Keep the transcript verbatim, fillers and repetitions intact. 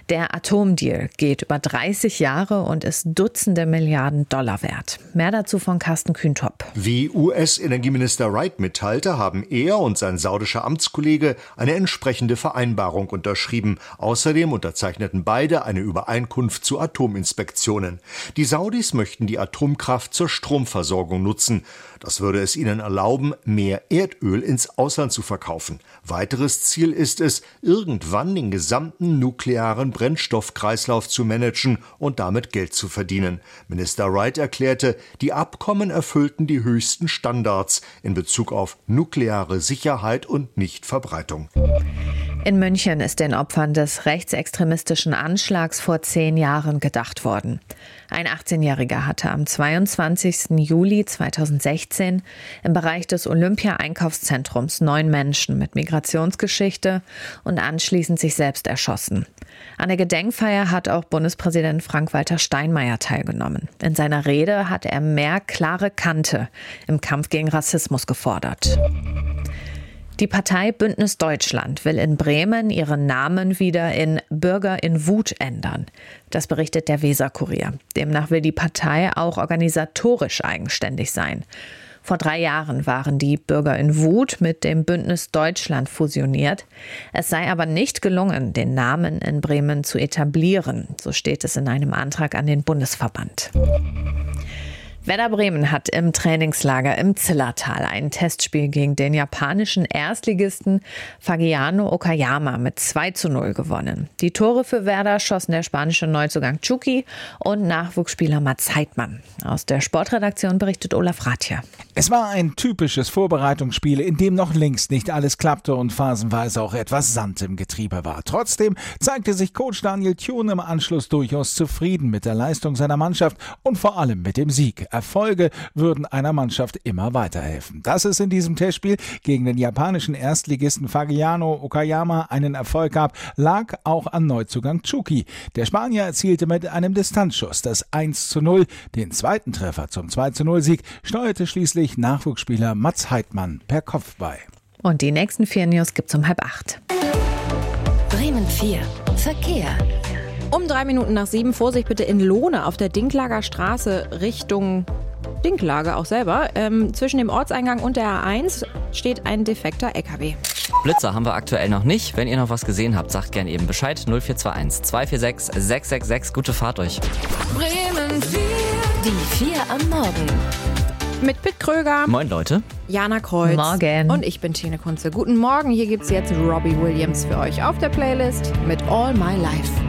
Der Atomdeal geht über dreißig Jahre und ist Dutzende Milliarden Dollar wert. Mehr dazu von Carsten Kühntop. Wie U S-Energieminister Wright mitteilte, haben er und sein saudischer Amtskollege eine entsprechende Vereinbarung unterschrieben. Außerdem unterzeichneten beide eine Übereinkunft zu Atominspektionen. Die Saudis möchten die Atomkraft zur Stromversorgung nutzen. Das würde es ihnen erlauben, mehr Erdöl ins Ausland zu verkaufen. Weiteres Ziel ist es, irgendwann den gesamten nuklearen Brennstoffkreislauf zu managen und damit Geld zu verdienen. Minister Wright erklärte, die Abkommen erfüllten die höchsten Standards in Bezug auf nukleare Sicherheit und Nichtverbreitung. In München ist den Opfern des rechtsextremistischen Anschlags vor zehn Jahren gedacht worden. Ein achtzehnjähriger hatte am zweiundzwanzigsten Juli zweitausendsechzehn im Bereich des Olympia-Einkaufszentrums neun Menschen mit Migrationsgeschichte und anschließend sich selbst erschossen. An der Gedenkfeier hat auch Bundespräsident Frank-Walter Steinmeier teilgenommen. In seiner Rede hat er mehr klare Kante im Kampf gegen Rassismus gefordert. Die Partei Bündnis Deutschland will in Bremen ihren Namen wieder in Bürger in Wut ändern. Das berichtet der Weser-Kurier. Demnach will die Partei auch organisatorisch eigenständig sein. Vor drei Jahren waren die Bürger in Wut mit dem Bündnis Deutschland fusioniert. Es sei aber nicht gelungen, den Namen in Bremen zu etablieren. So steht es in einem Antrag an den Bundesverband. Werder Bremen hat im Trainingslager im Zillertal ein Testspiel gegen den japanischen Erstligisten Fagiano Okayama mit zwei zu null gewonnen. Die Tore für Werder schossen der spanische Neuzugang Chucky und Nachwuchsspieler Mats Heidmann. Aus der Sportredaktion berichtet Olaf Rathje. Es war ein typisches Vorbereitungsspiel, in dem noch längst nicht alles klappte und phasenweise auch etwas Sand im Getriebe war. Trotzdem zeigte sich Coach Daniel Thune im Anschluss durchaus zufrieden mit der Leistung seiner Mannschaft und vor allem mit dem Sieg. Erfolge würden einer Mannschaft immer weiterhelfen. Dass es in diesem Testspiel gegen den japanischen Erstligisten Fagiano Okayama einen Erfolg gab, lag auch an Neuzugang Chucky. Der Spanier erzielte mit einem Distanzschuss das eins zu null. Den zweiten Treffer zum zwei zu null Sieg steuerte schließlich Nachwuchsspieler Mats Heidmann per Kopf bei. Und die nächsten vier News gibt's um halb acht. Bremen vier. Verkehr. Um drei Minuten nach sieben, Vorsicht bitte in Lohne auf der Dinklager Straße Richtung Dinklage auch selber. Ähm, zwischen dem Ortseingang und der A eins steht ein defekter L K W. Blitzer haben wir aktuell noch nicht. Wenn ihr noch was gesehen habt, sagt gerne eben Bescheid. null vier zwei eins, zwei vier sechs, sechs sechs sechs. Gute Fahrt euch. Bremen vier. Die vier am Morgen. Mit Pitt Kröger. Moin Leute. Jana Kreuz. Morgen. Und ich bin Tine Kunze. Guten Morgen. Hier gibt's jetzt Robbie Williams für euch auf der Playlist mit All My Life.